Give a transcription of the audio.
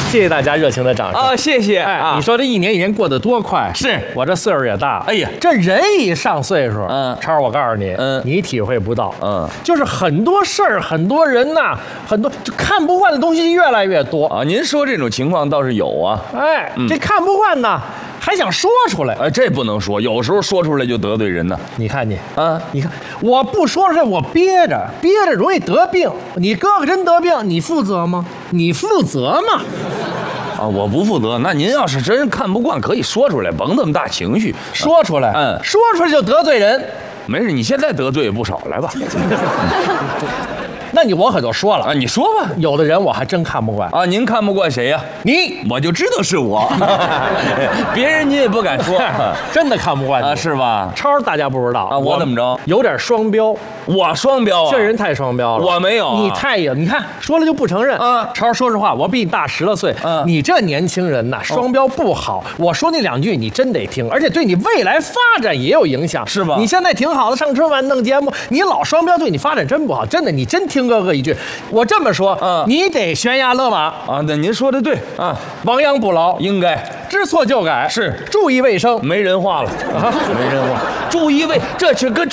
谢谢大家热情的掌声啊！谢谢。 哎，你说这一年一年过得多快？ 是我这岁数也大， 哎呀， 这人一上岁数，超儿，我告诉你，你体会不到，就是很多事儿，很多人呐，很多就看不惯的东西越来越多啊。您说这种情况倒是有啊。 哎，这看不惯呢，还想说出来， 这不能说，有时候说出来就得罪人呢。 你看你啊，你看我不说出来，我憋着容易得病。你哥哥真得病，你负责吗？你负责吗？ 啊，我不负责。那您要是真看不惯，可以说出来，甭那么大情绪， 说出来。说出来就得罪人。 没事，你现在得罪也不少，来吧。 那我可就说了啊，你说吧。 有的人我还真看不惯啊。您看不惯谁呀？ 你， 我就知道是我。别人您也不敢说， 真的看不惯你啊，是吧？ 超大家不知道啊，我怎么着？ 有点双标。 我双标啊？ 这人太双标了。 我没有。 你太有，你看说了就不承认。超说实话，我比你大10来岁。你这年轻人呐，双标不好。我说那2句你真得听，而且对你未来发展也有影响， 是吧？ 你现在挺好的，上春晚弄节目，你老双标对你发展真不好。真的，你真听哥哥一句，我这么说，你得悬崖勒马啊。那您说的对啊， 亡羊补牢， 应该知错就改， 是注意卫生， 没人话了啊，没人话，注意这是跟